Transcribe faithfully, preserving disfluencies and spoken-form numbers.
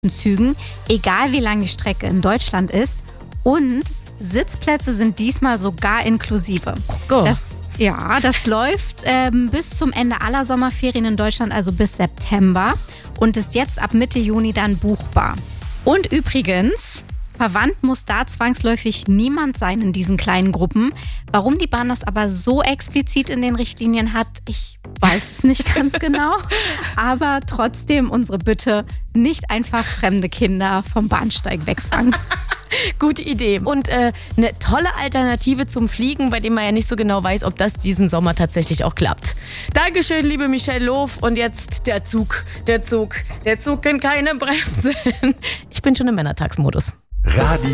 Zügen, egal wie lang die Strecke in Deutschland ist. Und Sitzplätze sind diesmal sogar inklusive. Oh. Das, ja, das läuft ähm, bis zum Ende aller Sommerferien in Deutschland, also bis September. Und ist jetzt ab Mitte Juni dann buchbar. Und übrigens, verwandt muss da zwangsläufig niemand sein in diesen kleinen Gruppen. Warum die Bahn das aber so explizit in den Richtlinien hat, ich weiß es nicht ganz genau. Aber trotzdem unsere Bitte, nicht einfach fremde Kinder vom Bahnsteig wegfangen. Gute Idee. Und äh, eine tolle Alternative zum Fliegen, bei dem man ja nicht so genau weiß, ob das diesen Sommer tatsächlich auch klappt. Dankeschön, liebe Michelle Loof. Und jetzt der Zug, der Zug, der Zug kennt keine Bremsen. Ich bin schon im Männertagsmodus. Radio